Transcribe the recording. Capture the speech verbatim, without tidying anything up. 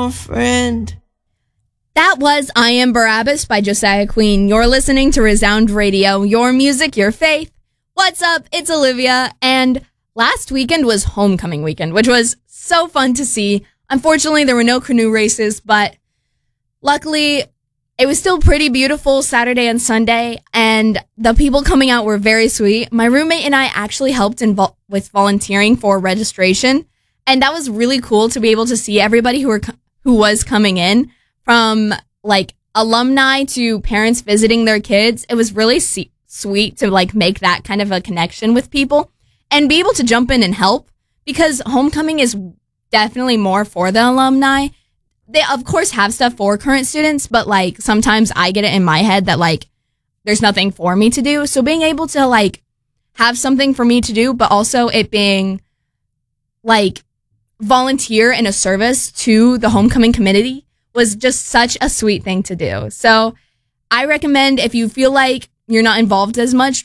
your friend. That was I Am Barabbas by Josiah Queen. You're listening to Resound Radio, your music, your faith. What's up? It's Olivia. And last weekend was homecoming weekend, which was so fun to see. Unfortunately, there were no canoe races, but luckily, it was still pretty beautiful Saturday and Sunday, and the people coming out were very sweet. My roommate and I actually helped in vo- with volunteering for registration, and that was really cool to be able to see everybody who were co- who was coming in, from like alumni to parents visiting their kids. It was really see- sweet to like make that kind of a connection with people and be able to jump in and help, because homecoming is definitely more for the alumni. They, of course, have stuff for current students, but, like, sometimes I get it in my head that, like, there's nothing for me to do. So being able to, like, have something for me to do, but also it being, like, volunteer in a service to the homecoming community was just such a sweet thing to do. So I recommend, if you feel like you're not involved as much,